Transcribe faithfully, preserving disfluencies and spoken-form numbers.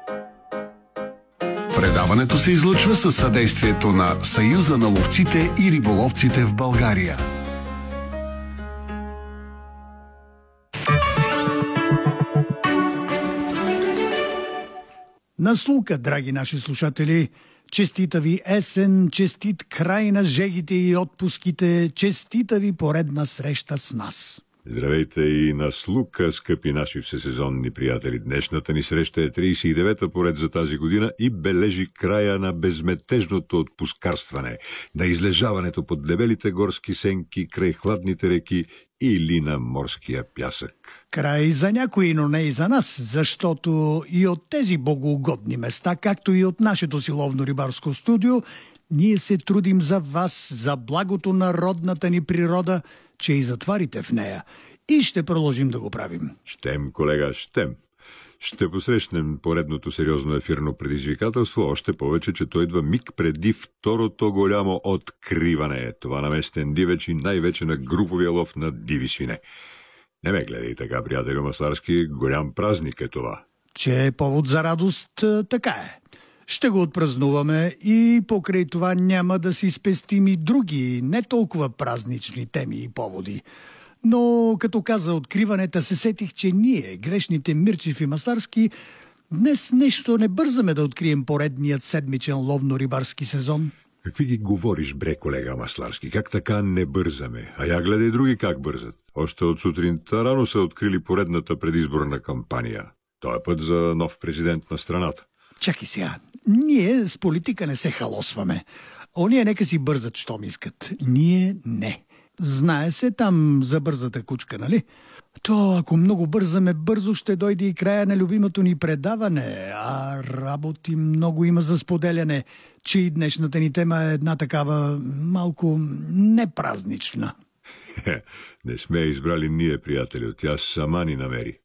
Предаването се излъчва със съдействието на Съюза на ловците и риболовците в България. Наслука, драги наши слушатели! Честита ви есен, честит край на жегите и отпуските, честита ви поредна среща с нас! Здравейте и на слука, скъпи наши всесезонни приятели. Днешната ни среща е тридесет и девета поред за тази година и бележи края на безметежното отпускарстване, на излежаването под дебелите горски сенки край хладните реки или на морския пясък. Край за някои, но не и за нас, защото и от тези богоугодни места, както и от нашето си ловно-рибарско студио, ние се трудим за вас, за благото на родната ни природа, че и затварите в нея. И ще продължим да го правим. Щем, колега, щем. Ще посрещнем поредното сериозно ефирно предизвикателство, още повече, че той идва миг преди второто голямо откриване. Това на местен дивеч и най-вече на груповия лов на диви свине. Не ме гледай така, приятелю Масларски, голям празник е това. Че е повод за радост, така е. Ще го отпразнуваме и покрай това няма да си спестим и други, не толкова празнични теми и поводи. Но като каза откриването, се сетих, че ние, грешните Мирчев и Масларски, днес нещо не бързаме да открием поредният седмичен ловно-рибарски сезон. Какви ги говориш, бре, колега Масларски? Как така не бързаме? А я гледай други как бързат. Още от сутринта рано са открили поредната предизборна кампания. Той път за нов президент на страната. Чакай сега, ние с политика не се халосваме. Ония нека си бързат, щом искат. Ние не. Знае се там за бързата кучка, нали? То, ако много бързаме, бързо ще дойде и края на любимото ни предаване, а работи много има за споделяне, че и днешната ни тема е една такава малко непразнична. Не сме избрали ние, приятели, тя сама ни намери.